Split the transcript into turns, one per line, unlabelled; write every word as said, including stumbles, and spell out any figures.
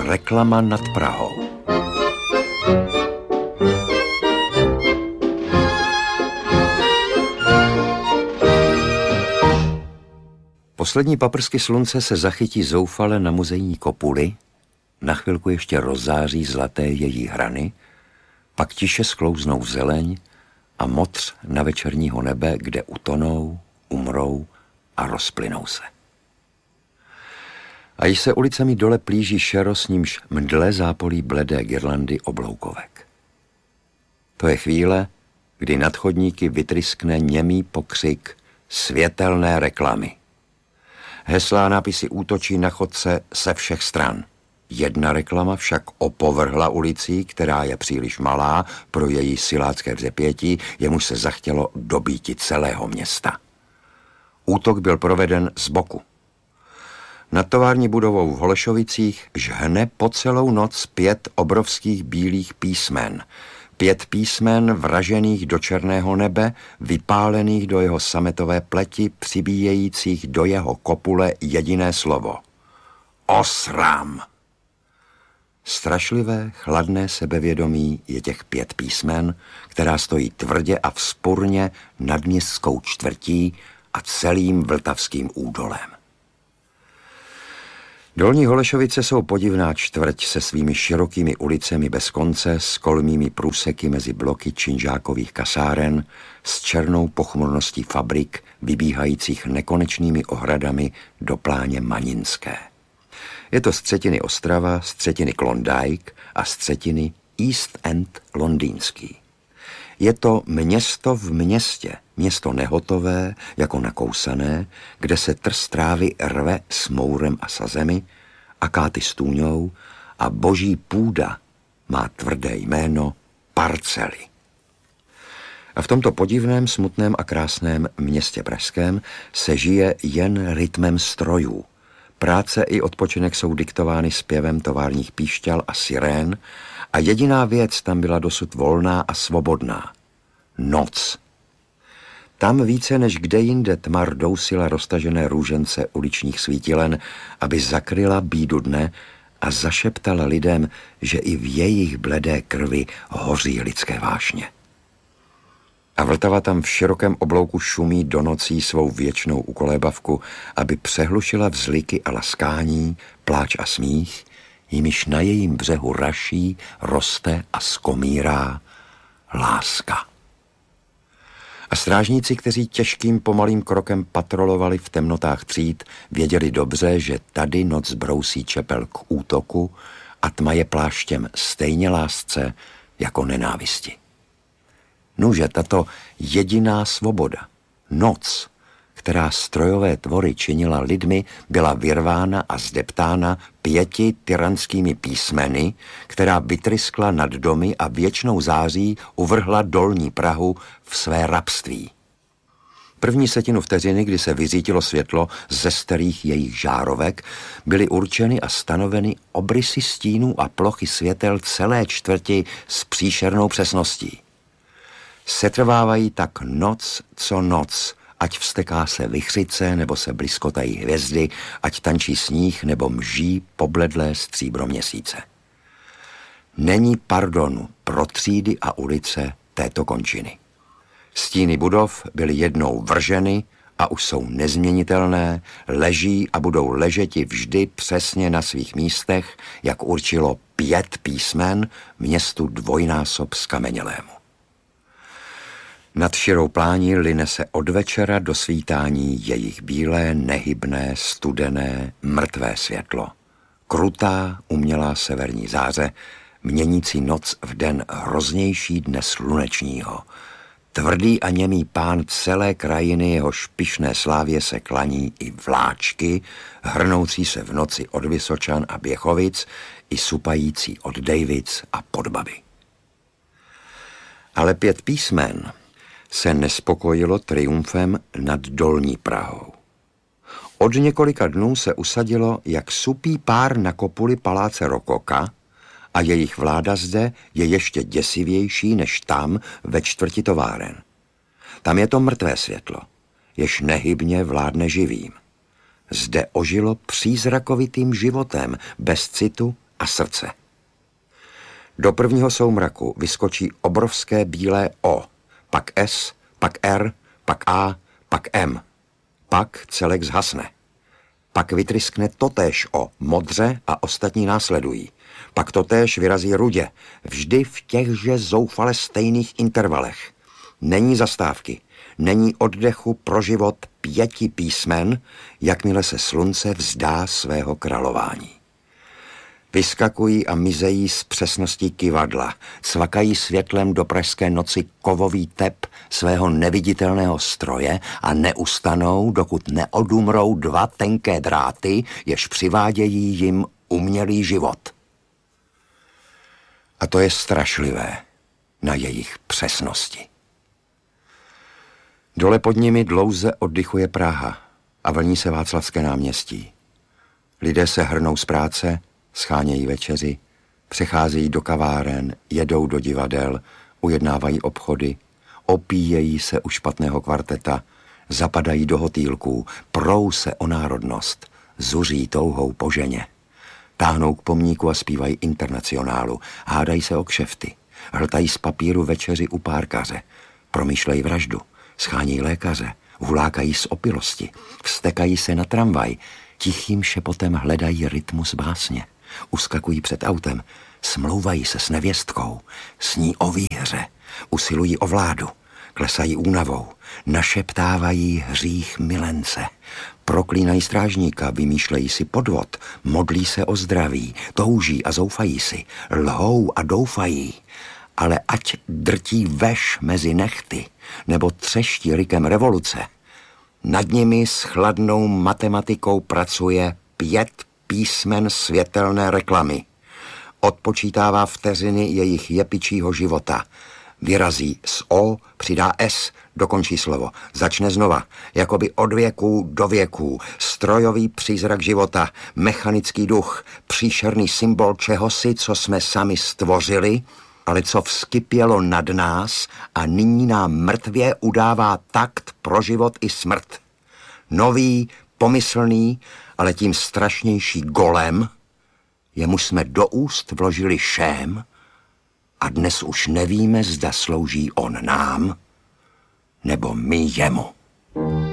Reklama nad Prahou. Poslední paprsky slunce se zachytí zoufale na muzejní kopuli, na chvilku ještě rozzáří zlaté její hrany, pak tiše sklouznou zeleň a motř na večerního nebe, kde utonou, umrou a rozplynou se. A již se ulicemi dole plíží šero, s nímž mdle zápolí bledé girlandy obloukovek. To je chvíle, kdy nad chodníky vytryskne němý pokřik světelné reklamy. Heslá nápisy útočí na chodce se všech stran. Jedna reklama však opovrhla ulicí, která je příliš malá pro její silácké vzepětí, jemuž se zachtělo dobýti celého města. Útok byl proveden z boku. Nad tovární budovou v Holešovicích žhne po celou noc pět obrovských bílých písmen. Pět písmen vražených do černého nebe, vypálených do jeho sametové pleti, přibíjejících do jeho kopule jediné slovo. Osram! Strašlivé, chladné sebevědomí je těch pět písmen, která stojí tvrdě a vzpurně nad městskou čtvrtí a celým Vltavským údolem. Dolní Holešovice jsou podivná čtvrť se svými širokými ulicemi bez konce, s kolmými průseky mezi bloky činžákových kasáren, s černou pochmurností fabrik, vybíhajících nekonečnými ohradami do pláně Maninské. Je to z třetiny Ostrava, z třetiny Klondike a z třetiny East End londýnský. Je to město v městě, město nehotové, jako nakousané, kde se trst trávy rve s mourem a sazemi, akáty stůňou a boží půda má tvrdé jméno parcely. A v tomto podivném, smutném a krásném městě pražském se žije jen rytmem strojů. Práce i odpočinek jsou diktovány zpěvem továrních píšťal a sirén a jediná věc tam byla dosud volná a svobodná. Noc. Tam více než kde jinde tma rdousila roztažené růžence uličních svítilen, aby zakryla bídu dne a zašeptala lidem, že i v jejich bledé krvi hoří lidské vášně. A Vltava tam v širokém oblouku šumí do nocí svou věčnou ukolébavku, aby přehlušila vzliky a laskání, pláč a smích, jimiž na jejím břehu raší, roste a skomírá láska. A strážníci, kteří těžkým pomalým krokem patrolovali v temnotách tříd, věděli dobře, že tady noc brousí čepel k útoku a tma je pláštěm stejně lásce jako nenávisti. Nuže, tato jediná svoboda, noc, která strojové tvory činila lidmi, byla vyrvána a zdeptána pěti tyranskými písmeny, která vytryskla nad domy a věčnou září uvrhla dolní Prahu v své rabství. První setinu vteřiny, kdy se vyřítilo světlo ze starých jejich žárovek, byly určeny a stanoveny obrysy stínů a plochy světel celé čtvrti s příšernou přesností. Setrvávají tak noc co noc, ať vzteká se vichřice, nebo se bliskotají hvězdy, ať tančí sníh, nebo mží pobledlé stříbro měsíce. Není pardonu pro třídy a ulice této končiny. Stíny budov byly jednou vrženy a už jsou nezměnitelné, leží a budou ležeti vždy přesně na svých místech, jak určilo pět písmen městu dvojnásob skamenělému. Nad širou plání line se od večera do svítání jejich bílé, nehybné, studené, mrtvé světlo. Krutá, umělá severní záře, měnící noc v den hroznější dne slunečního. Tvrdý a němý pán celé krajiny, jeho pyšné slávě se klaní i vláčky, hrnoucí se v noci od Vysočan a Běchovic, i supající od Dejvic a Podbaby. Ale pět písmen se nespokojilo triumfem nad dolní Prahou. Od několika dnů se usadilo jak supý pár na kopuli paláce Rokoka a jejich vláda zde je ještě děsivější než tam ve čtvrti továren. Tam je to mrtvé světlo, jež nehybně vládne živým. Zde ožilo přízrakovitým životem, bez citu a srdce. Do prvního soumraku vyskočí obrovské bílé O, pak S, pak R, pak A, pak M. Pak celek zhasne. Pak vytryskne totéž O modře a ostatní následují. Pak totéž vyrazí rudě, vždy v těchže zoufale stejných intervalech. Není zastávky, není oddechu pro život pěti písmen, jakmile se slunce vzdá svého králování. Vyskakují a mizejí s přesností kyvadla, cvakají světlem do pražské noci kovový tep svého neviditelného stroje a neustanou, dokud neodumrou dva tenké dráty, jež přivádějí jim umělý život. A to je strašlivé na jejich přesnosti. Dole pod nimi dlouze oddychuje Praha a vlní se Václavské náměstí. Lidé se hrnou z práce, schánějí večeři, přecházejí do kaváren, jedou do divadel, ujednávají obchody, opíjejí se u špatného kvarteta, zapadají do hotýlků, prou se o národnost, zuří touhou po ženě. Táhnou k pomníku a zpívají Internacionálu, hádají se o kšefty, hltají z papíru večeři u párkaře, promýšlejí vraždu, schánějí lékaře, hulákají z opilosti, vztekají se na tramvaj, tichým šepotem hledají rytmus básně, uskakují před autem, smlouvají se s nevěstkou, sní o výhře, usilují o vládu, klesají únavou, našeptávají hřích milence, proklínají strážníka, vymýšlejí si podvod, modlí se o zdraví, touží a zoufají si, lhou a doufají, ale ať drtí veš mezi nechty, nebo třeští rykem revoluce, nad nimi s chladnou matematikou pracuje pět písmen světelné reklamy. Odpočítává vteřiny jejich jepičího života. Vyrazí z O, přidá S, dokončí slovo. Začne znova, jakoby od věků do věků. Strojový přízrak života, mechanický duch, příšerný symbol čehosi, co jsme sami stvořili, ale co vzkypělo nad nás a nyní nám mrtvě udává takt pro život i smrt. Nový, pomyslný, ale tím strašnější golem, jemuž jsme do úst vložili šém a dnes už nevíme, zda slouží on nám, nebo my jemu.